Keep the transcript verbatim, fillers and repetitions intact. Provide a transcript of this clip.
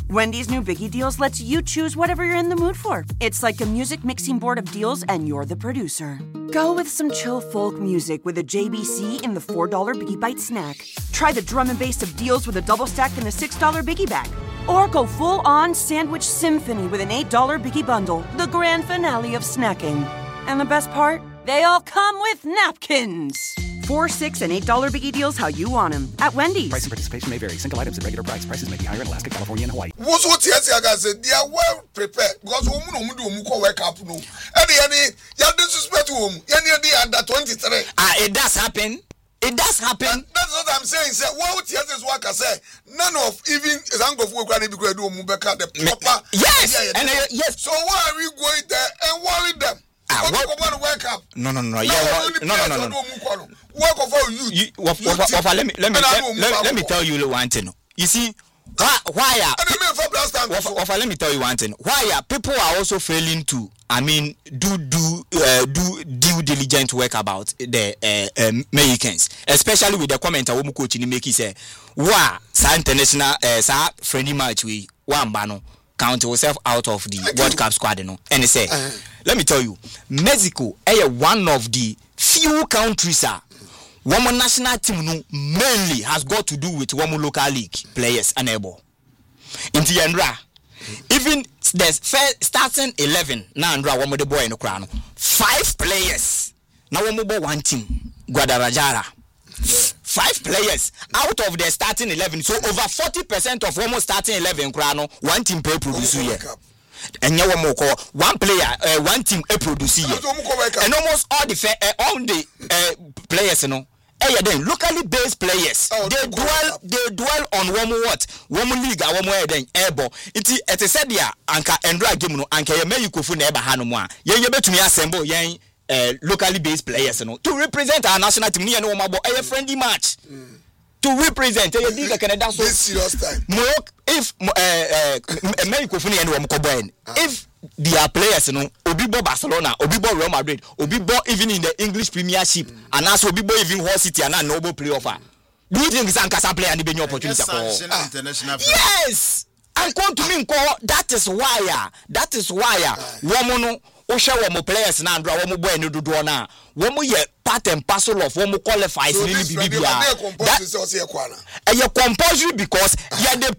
Wendy's new Biggie Deals lets you choose whatever you're in the mood for. It's like a music mixing board of deals, and you're the producer. Go with some chill folk music with a J B C in the four dollar Biggie Bite snack. Try the drum and bass of deals with a double stack in the six dollar Biggie Bag. Or go full-on sandwich symphony with an eight dollar Biggie Bundle, the grand finale of snacking. And the best part? They all come with napkins. Four, six, and eight dollar Biggie Deals how you want them at Wendy's. Price and participation may vary. Single items at regular price. Prices may be higher in Alaska, California, and Hawaii. What's what yes, I said they are well prepared because woman who do muko wake up no. Any any you disrespect whom any any under twenty-three. Ah, it does happen. It does happen. And that's what I'm saying. Say what yes is what I say. None of even Zango for can be do mubeka the proper. Yes. Yeah, yeah, and uh, yes. So why are we going there and worry them? Ah, what? What wake up? No, no, no. Yeah, no, no, no, no, no. Work of all you. you what, what, what, what, let me let me let, let, let me tell you one thing. You see, why why are what, what, let me tell you one thing. Why are people are also failing to, I mean, do do uh, do due diligent work about the uh, uh, Americans, especially with the comment that coach in make say, "Wa sa international uh, sa friendly match we one bano count yourself out of the World Cup squad, you know." And he say, uh-huh. Let me tell you, Mexico is one of the few countries uh, women national team no, mainly has got to do with women local league players and able. In the Andra, even there's starting eleven now Andra women the boy in the crown. Five players. Now women one team. Guadalajara. Five players out of the starting eleven. So over forty percent of women starting eleven crown one team play produce here. And you want one player, uh, one team a produce here. And almost all the uh, all the uh, players, you know, eh, then locally based players, oh, they dwell they dwell on one what one league, one more then airball. It is it is said there, anka Andra game no, anka ye me yukofu na eba hanomwa. Ye ye betumi assemble ye uh, locally based players, you know, to represent our national team. Ni no mabo a friendly match. Mm. To represent a big Canada so this serious time. If uh uh Mexico funi and Wamkoben, if their players, you know, Obibo Barcelona, Obibo Real Madrid, Obibo even in the English Premiership, mm. and also Obibo even Hull City and a noble playoff. Do you think Sankasa play and the opportunity for ah. international? Yes, and come to me, that is why, that is why, woman. Osha womo players na andra womo boy no dodo na womo ye part and parcel of womo qualifies really bibia that e compulsory because yeah they